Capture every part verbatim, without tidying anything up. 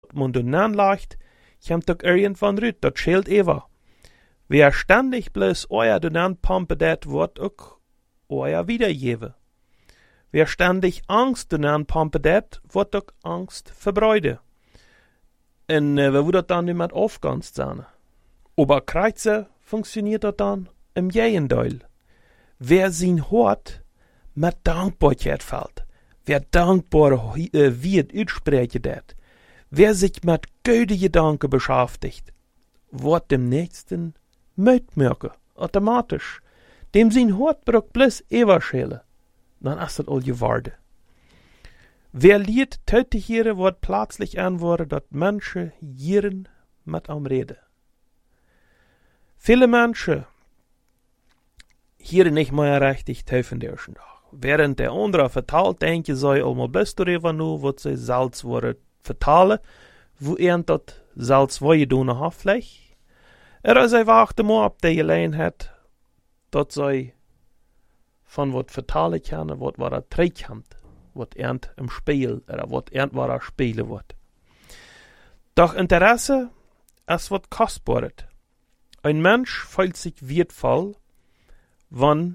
man du nan leicht, kommt doch irgendwann rüt, dat scheelt ewa. Wer ständig bloß euer du nan pampe dat, wird auch euer wiedergeben. Wer ständig Angst du nan pampe dat, wird auch Angst verbreide. En äh, wer würde dann niemand aufganzt sein? Aber Kreuze funktioniert das dann im Gegenteil. Wer sin hort mit Dankbarkeit fällt, wer dankbar äh, wird, utsprechen dat, wer sich mit guten Gedanken beschäftigt, wird dem Nächsten mitmerken, automatisch. Dem sin hort braucht bloß Ewerschäle, dann ist das all geworden. Wer liet tötigieren, wird plötzlich antworten, dass Menschen jieren mit am Reden. Viele Menschen hier nicht mehr richtig teufen der ersten Tag. Während der andere vertalt, denke sie allemaal best darüber nu, wat sie Salz worden vertalen, wo er dat Salz woje doen hat vielleicht. Er sie wachte mal ab der Gelegenheit, dat sie von wat vertalen können, wat war er trägt, wat ernt im Spiel, oder wat ernt war er spielen wird. Doch Interesse ist wat kostbares. Ein Mensch fühlt sich wertvoll, wann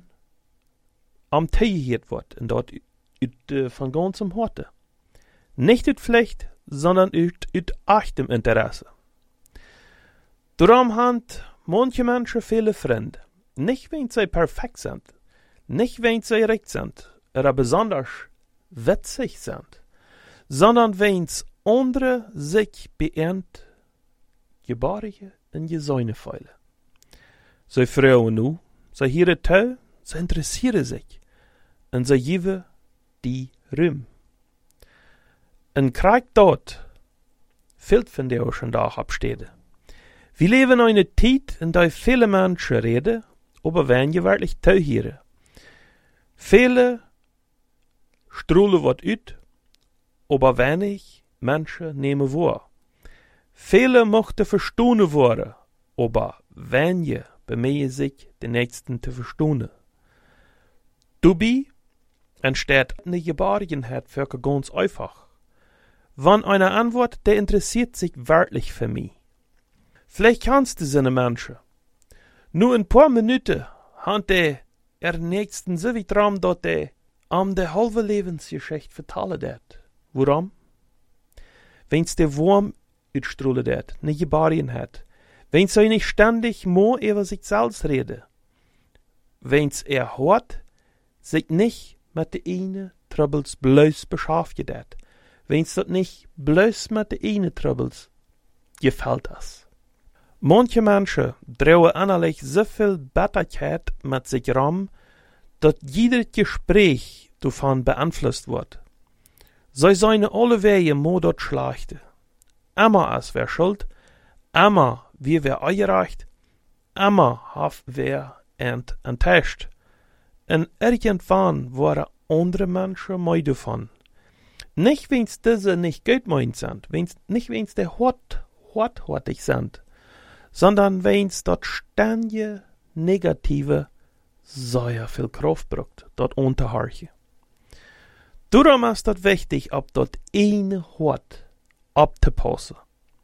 am Tegehiert wird, und dort ut, uh, von ganzem Horte. Nicht ut Pflicht, sondern ut, ut echtem Interesse. Darum haben manche Menschen viele Freunde, nicht wenn sie perfekt sind, nicht wenn sie recht sind, oder besonders witzig sind, sondern wenn andere sich beehrt, gebarige und gesäune feilen. So Frauen nu, sie hören zu, sie interessieren sich und sie geben die Ruhm. Und Krieg dort fehlt von der schon da abstehen. Wir leben in einer Zeit, in der viele Menschen reden, aber wenige wirklich zuhören. Viele struhlen was ut, aber wenig Menschen nehmen wahr. Viele mochten verstanden worden, aber wenige bemühen sich, den Nächsten zu verstehen. Dabei entsteht eine Geborgenheit für ganz einfach. Wenn einer antwortet, der interessiert sich wirklich für mich. Vielleicht kannst du seine Menschen. Nur ein paar Minuten hat der er Nächsten so wie dran, dass der am der halbe Lebensgeschichte vertellen wird. Warum? Wenn's der Wurm utstrahlen wird, eine Geborgenheit. Wenn's er nicht ständig more über sich selbst rede. Wenn's er hört, sich nicht mit de eine Troubles bloß beschäftigt hat. Wenn's dort nicht bloß mit de eine Troubles gefällt es. Manche Menschen drehen innerlich so viel Bitterkeit mit sich rum, dass jedes Gespräch davon beeinflusst wird. Sie seien alle Wege mo dort schlechte. Immer ist wer schuld, immer wie wer eingereicht, immer hat wer ent enttäuscht. Und irgendwann waren andere Menschen mehr davon. Nicht wenn's diese nicht gut meint sind, wenn's, nicht wenn's der hart, harthortig sind, sondern wenn's dort ständige negative sehr viel Kraft braucht, dort unterhorchen. Darum ist das wichtig, ob dort eine Hort abzupassen.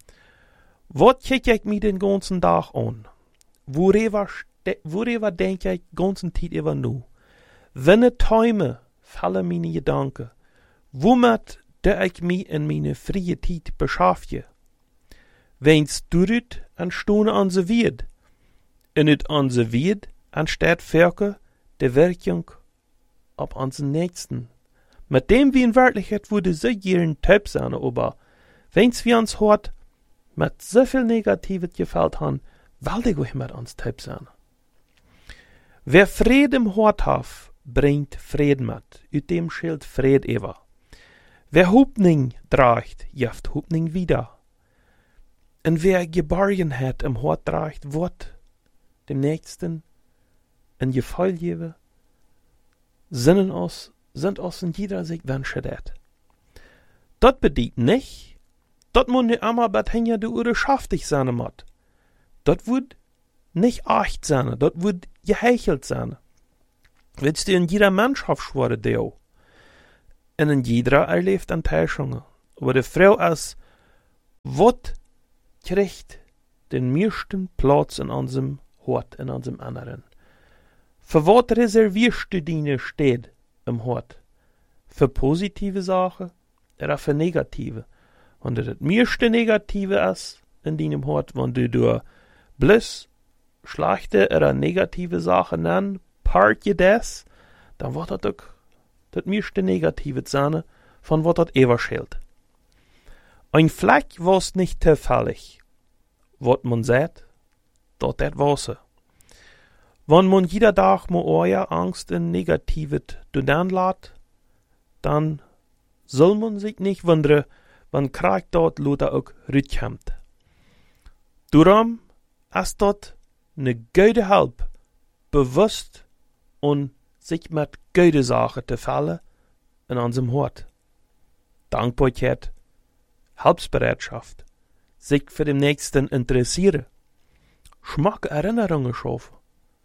Was kicke ich mir den ganzen Tag an? Worüber, worüber denke ich den ganzen Tag über nu? Wenn ich träume, fallen meine Gedanken. Womit der ich mich in meine freie Zeit beschäftige? Wenn's durut an Stunde an sie wird, und it an sie wird, anstatt Werke der Wirkung ab unseren Nächsten. Mit dem wie in Wirklichkeit würde so gern Typ sein, aber wenn's wie uns hört, mit so viel Negatives gefällt han, will ich euch mit uns Typ sein. Wer Frieden im Hort hat, bringt Frieden mit, ut dem schild Fried ever. Wer Hoffnung tragt, jaft Hoffnung wieder. Und wer Geborgenheit im Hort tragt, wird dem Nächsten ein Gefall geben, sind uns, sind uns in jeder sich wünsche dat. Das bedeutet nicht, dass man nicht einmal bei Hängen der Uhr schaftig sein muss. Das wird nicht echt sein, das wird geheichelt sein. Willst du in jeder Mannschaft schwören, der Und in jeder erlebt Enttäuschungen. Aber die Frau ist Wat kriegt den meisten Platz in unserem Hort, in unserem Inneren? Für wat reservierst du deine Städte im Hort? Für positive Sachen oder für negative? Wenn das meiste Negative ist in deinem Hort, wenn du durch bloß schlechte oder negative Sachen nennst, part je das, dann wird das auch das meiste Negative sein, von was das überschält. Ein Fleck war's nicht zufällig. Was man sagt, dat das war's. Wenn man jeder Tag mit eurer Angst in Negatives tun lässt, dann soll man sich nicht wundern, wenn Krieg dort Luther auch rückkommt. Darum ist dort ne gute Help, bewusst und sich mit gute Sachen zu fallen in unserem Hort. Dankbarkeit, Hilfsbereitschaft, sich für den Nächsten interessieren, Schmack Erinnerungen schaffen,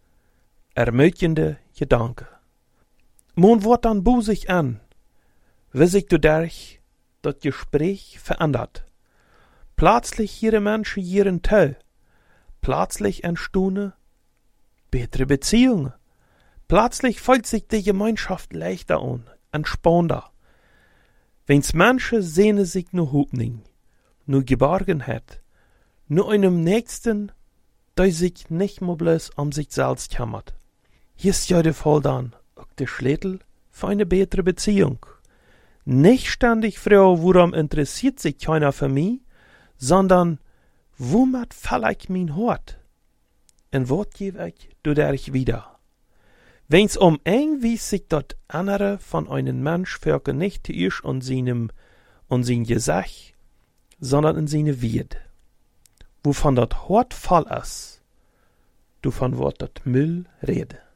ermutigende Gedanken. Man wird dann busig an, wie sich dadurch das Gespräch verändert. Plötzlich ihre Menschen ihren Teil, plötzlich entstehen bessere Beziehungen. Plötzlich fühlt sich die Gemeinschaft leichter an, entspannter. Wenn's Menschen sehnen sich nur Hoffnung, nur Geborgenheit, nur einem Nächsten, der sich nicht mehr bloß um sich selbst kümmert. Hier ist ja der Fall dann auch der Schlüssel für eine bessere Beziehung. Nicht ständig fragen, worum interessiert sich keiner für mich, sondern womit fall ich mein Hort? Und was gebe ich dadurch wieder? Wenn's um irgendwie sich dort andere von einem Mensch wirken nicht zuerst an seinem, an sein Gesicht, sondern in seine Wird. Wovon dort Hort voll ist, du von Wort dort Müll rede.